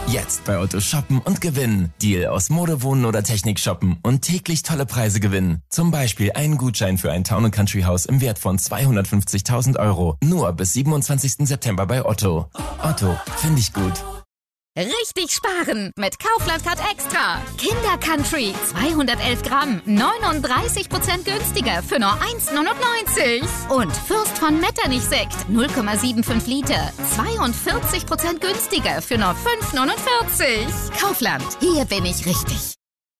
Jetzt bei Otto shoppen und gewinnen. Deal aus Mode, Wohnen oder Technik shoppen und täglich tolle Preise gewinnen. Zum Beispiel einen Gutschein für ein Town & Country Haus im Wert von 250.000 €. Nur bis 27. September bei Otto. Otto, finde ich gut. Richtig sparen mit Kaufland Card Extra. Kinder Country 211 Gramm, 39% günstiger für nur 1,99. Und Fürst von Metternich Sekt 0,75 Liter, 42% günstiger für nur 5,49. Kaufland, hier bin ich richtig.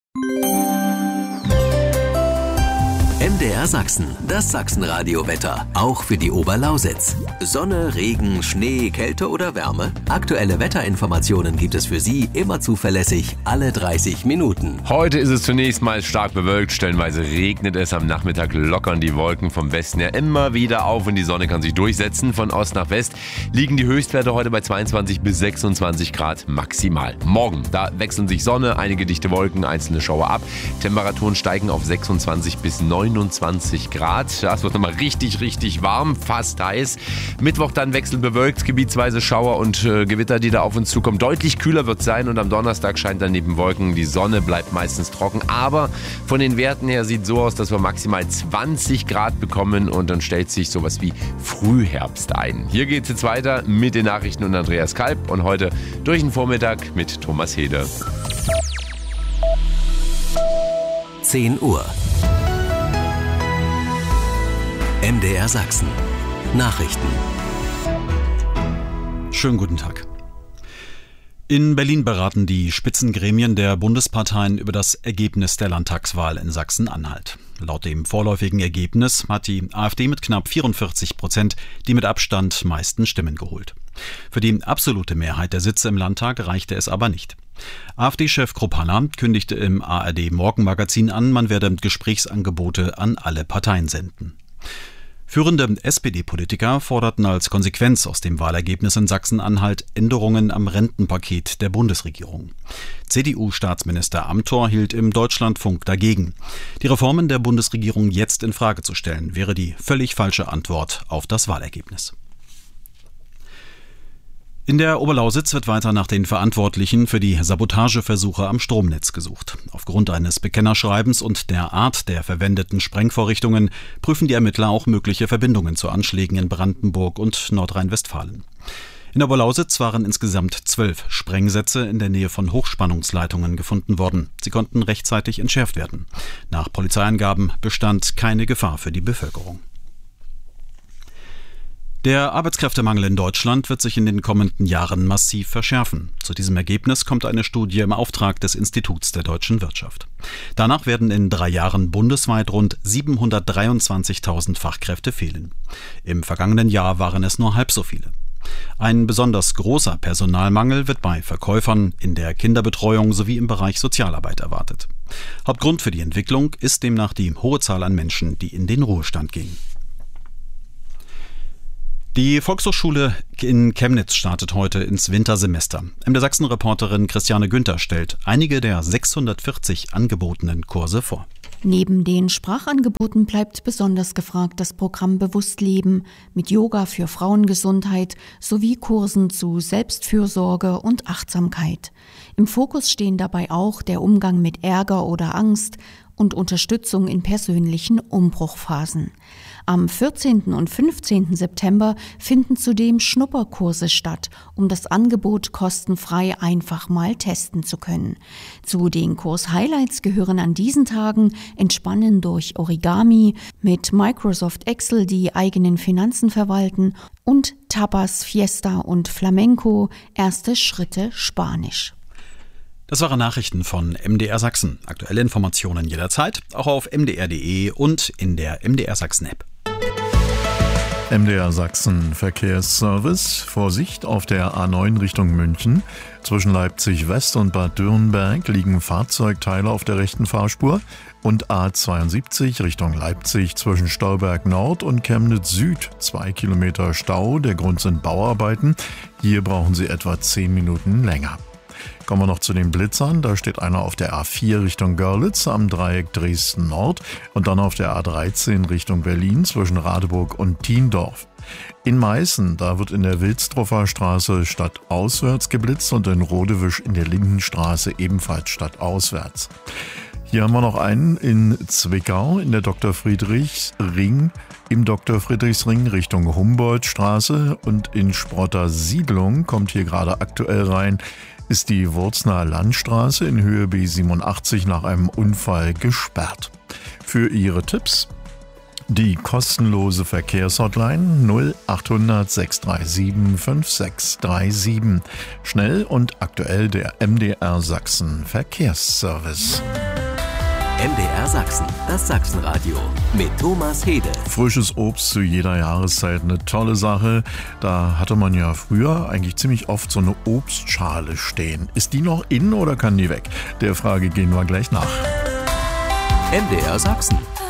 MDR Sachsen, das Sachsenradio-Wetter, auch für die Oberlausitz. Sonne, Regen, Schnee, Kälte oder Wärme? Aktuelle Wetterinformationen gibt es für Sie immer zuverlässig alle 30 Minuten. Heute ist es zunächst mal stark bewölkt, stellenweise regnet es, am Nachmittag lockern die Wolken vom Westen her immer wieder auf und die Sonne kann sich durchsetzen. Von Ost nach West liegen die Höchstwerte heute bei 22 bis 26 Grad maximal. Morgen, da wechseln sich Sonne, einige dichte Wolken, einzelne Schauer ab. Temperaturen steigen auf 26 bis 29 Grad. Das wird nochmal richtig, richtig warm, fast heiß. Mittwoch dann wechselnd bewölkt, gebietsweise Schauer und Gewitter, die da auf uns zukommen. Deutlich kühler wird es sein und am Donnerstag scheint dann neben Wolken die Sonne, bleibt meistens trocken. Aber von den Werten her sieht es so aus, dass wir maximal 20 Grad bekommen und dann stellt sich sowas wie Frühherbst ein. Hier geht es jetzt weiter mit den Nachrichten und Andreas Kalb und heute durch den Vormittag mit Thomas Hede. 10 Uhr. MDR Sachsen. Nachrichten. Schönen guten Tag. In Berlin beraten die Spitzengremien der Bundesparteien über das Ergebnis der Landtagswahl in Sachsen-Anhalt. Laut dem vorläufigen Ergebnis hat die AfD mit knapp 44% die mit Abstand meisten Stimmen geholt. Für die absolute Mehrheit der Sitze im Landtag reichte es aber nicht. AfD-Chef Kruppalla kündigte im ARD-Morgenmagazin an, man werde Gesprächsangebote an alle Parteien senden. Führende SPD-Politiker forderten als Konsequenz aus dem Wahlergebnis in Sachsen-Anhalt Änderungen am Rentenpaket der Bundesregierung. CDU-Staatsminister Amthor hielt im Deutschlandfunk dagegen. Die Reformen der Bundesregierung jetzt in Frage zu stellen, wäre die völlig falsche Antwort auf das Wahlergebnis. In der Oberlausitz wird weiter nach den Verantwortlichen für die Sabotageversuche am Stromnetz gesucht. Aufgrund eines Bekennerschreibens und der Art der verwendeten Sprengvorrichtungen prüfen die Ermittler auch mögliche Verbindungen zu Anschlägen in Brandenburg und Nordrhein-Westfalen. In der Oberlausitz waren insgesamt 12 Sprengsätze in der Nähe von Hochspannungsleitungen gefunden worden. Sie konnten rechtzeitig entschärft werden. Nach Polizeiangaben bestand keine Gefahr für die Bevölkerung. Der Arbeitskräftemangel in Deutschland wird sich in den kommenden Jahren massiv verschärfen. Zu diesem Ergebnis kommt eine Studie im Auftrag des Instituts der deutschen Wirtschaft. Danach werden in 3 Jahren bundesweit rund 723.000 Fachkräfte fehlen. Im vergangenen Jahr waren es nur halb so viele. Ein besonders großer Personalmangel wird bei Verkäufern, in der Kinderbetreuung sowie im Bereich Sozialarbeit erwartet. Hauptgrund für die Entwicklung ist demnach die hohe Zahl an Menschen, die in den Ruhestand gehen. Die Volkshochschule in Chemnitz startet heute ins Wintersemester. MDR Sachsen-Reporterin Christiane Günther stellt einige der 640 angebotenen Kurse vor. Neben den Sprachangeboten bleibt besonders gefragt das Programm Bewusstleben mit Yoga für Frauengesundheit sowie Kursen zu Selbstfürsorge und Achtsamkeit. Im Fokus stehen dabei auch der Umgang mit Ärger oder Angst und Unterstützung in persönlichen Umbruchphasen. Am 14. und 15. September finden zudem Schnupperkurse statt, um das Angebot kostenfrei einfach mal testen zu können. Zu den Kurs-Highlights gehören an diesen Tagen Entspannen durch Origami, mit Microsoft Excel die eigenen Finanzen verwalten und Tapas, Fiesta und Flamenco, erste Schritte Spanisch. Das waren Nachrichten von MDR Sachsen. Aktuelle Informationen jederzeit, auch auf mdr.de und in der MDR Sachsen-App. MDR Sachsen Verkehrsservice. Vorsicht auf der A9 Richtung München. Zwischen Leipzig West und Bad Dürrenberg liegen Fahrzeugteile auf der rechten Fahrspur. Und A72 Richtung Leipzig zwischen Stolberg Nord und Chemnitz Süd 2 Kilometer Stau. Der Grund sind Bauarbeiten. Hier brauchen Sie etwa 10 Minuten länger. Kommen wir noch zu den Blitzern. Da steht einer auf der A4 Richtung Görlitz am Dreieck Dresden Nord und dann auf der A13 Richtung Berlin zwischen Radeburg und Thiendorf. In Meißen, da wird in der Wilsdruffer Straße stadtauswärts geblitzt und in Rodewisch in der Lindenstraße ebenfalls stadtauswärts. Hier haben wir noch einen in Zwickau in der Dr. Friedrichsring, im Dr. Friedrichsring Richtung Humboldtstraße und in Sprotter Siedlung kommt hier gerade aktuell rein, ist die Wurzner Landstraße in Höhe B87 nach einem Unfall gesperrt. Für Ihre Tipps die kostenlose Verkehrshotline 0800 637 5637. Schnell und aktuell der MDR Sachsen Verkehrsservice. MDR Sachsen, das Sachsenradio mit Thomas Hede. Frisches Obst zu jeder Jahreszeit, eine tolle Sache. Da hatte man ja früher eigentlich ziemlich oft so eine Obstschale stehen. Ist die noch in oder kann die weg? Der Frage gehen wir gleich nach. MDR Sachsen.